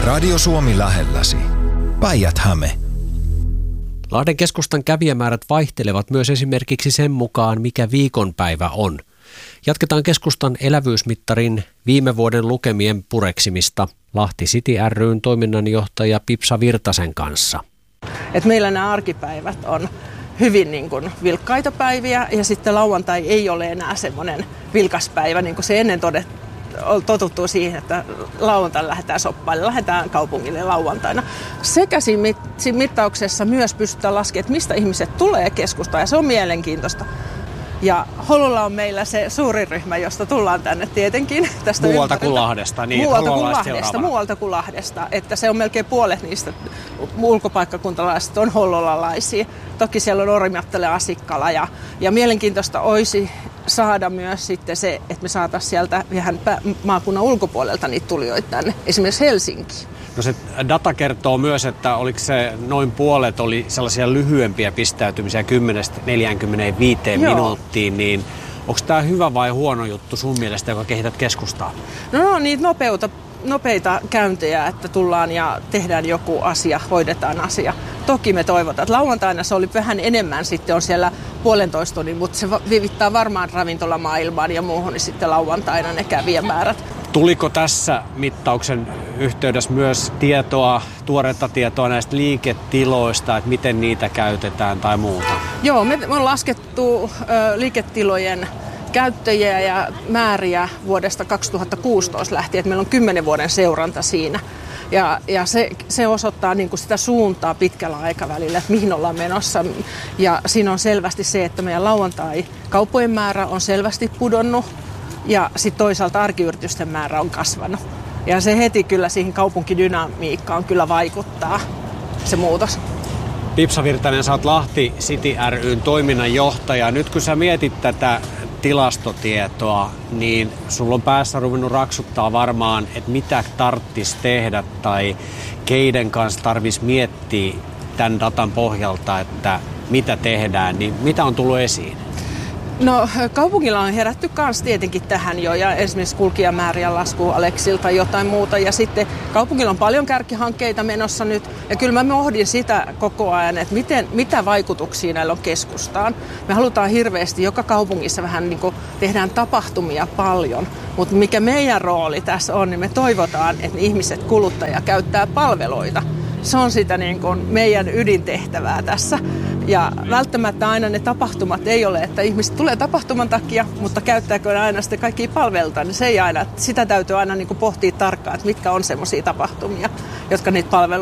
Radio Suomi lähelläsi. Päijät-Häme. Lahden keskustan kävijämäärät vaihtelevat myös esimerkiksi sen mukaan, mikä viikonpäivä on. Jatketaan keskustan elävyysmittarin viime vuoden lukemien pureksimista Lahti City ry:n toiminnanjohtaja Pipsa Virtasen kanssa. Meillä nämä arkipäivät on hyvin vilkkaita päiviä ja sitten lauantai ei ole enää semmoinen vilkas päivä, niin kuin se ennen totuttuu siihen, että lauantaina lähdetään shoppaille, lähdetään kaupungille lauantaina. Sekä siinä mittauksessa myös pystytään laskemaan, että mistä ihmiset tulee keskustaan, ja se on mielenkiintoista. Ja Holulla on meillä se suuri ryhmä, josta tullaan tänne tietenkin. Tästä muualta kuin Lahdesta. Niin, muualta kuin Lahdesta. Että se on melkein puolet niistä ulkopaikkakuntalaisista on hollolalaisia. Toki siellä on Orimattila, Asikkala ja mielenkiintoista olisi saada myös sitten se, että me saataisiin sieltä vähän maakunnan ulkopuolelta niitä tulijoita tänne, esimerkiksi Helsinkiin. No se data kertoo myös, että oliko se noin puolet oli sellaisia lyhyempiä pistäytymisiä 10-45 minuuttiin, niin onko tämä hyvä vai huono juttu sun mielestä, joka kehität keskustaa? No niitä nopeita käyntejä, että tullaan ja tehdään joku asia, hoidetaan asia. Toki me toivotaan, että lauantaina se oli vähän enemmän, sitten on siellä 1,5 tunnin, mutta se viivittää varmaan ravintolamaailmaan ja muuhun, niin sitten lauantaina ne kävijämäärät. Tuliko tässä mittauksen yhteydessä myös tuoretta tietoa näistä liiketiloista, että miten niitä käytetään tai muuta? Joo, me on laskettu liiketilojen käyttäjiä ja määriä vuodesta 2016 lähtien, että meillä on 10 vuoden seuranta siinä. Ja se osoittaa sitä suuntaa pitkällä aikavälillä, että mihin ollaan menossa. Ja siinä on selvästi se, että meidän lauantai-kauppojen määrä on selvästi pudonnut ja sitten toisaalta arkiyritysten määrä on kasvanut. Ja se heti kyllä siihen kaupunkidynamiikkaan kyllä vaikuttaa, se muutos. Pipsa Virtanen, sä oot Lahti City ry:n toiminnanjohtaja. Nyt kun sä mietit tätä tilastotietoa, niin sulla on päässä ruvennut raksuttaa varmaan, että mitä tarvitsisi tehdä tai keiden kanssa tarvitsisi miettiä tämän datan pohjalta, että mitä tehdään, niin mitä on tullut esiin? No kaupungilla on herätty kanssa tietenkin tähän jo ja esimerkiksi kulkijamäärien lasku Aleksilta tai jotain muuta ja sitten kaupungilla on paljon kärkihankkeita menossa nyt ja kyllä mä pohdin sitä koko ajan, että mitä vaikutuksia näillä on keskustaan. Me halutaan hirveästi joka kaupungissa vähän niin kuin tehdään tapahtumia paljon, mutta mikä meidän rooli tässä on, niin me toivotaan, että ihmiset kuluttaja käyttää palveluita. Se on sitä niin kuin meidän ydintehtävää tässä. Ja välttämättä aina ne tapahtumat ei ole, että ihmiset tulee tapahtuman takia, mutta käyttääkö ne aina sitten kaikkia palveluita, niin se ei aina. Sitä täytyy aina niin kuin pohtia tarkkaan, että mitkä on semmoisia tapahtumia, jotka niitä palveluita